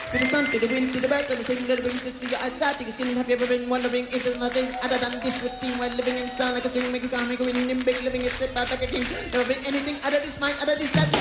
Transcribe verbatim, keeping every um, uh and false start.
To the sun, to the wind, to the bird, to the sing, to the wind, to your eyes, to your skin. Have you ever been wondering if there's nothing other than this routine while living in sound like a sing, make a car, make a winning, big living, it's about like a king. Never been anything other this mind, other this that.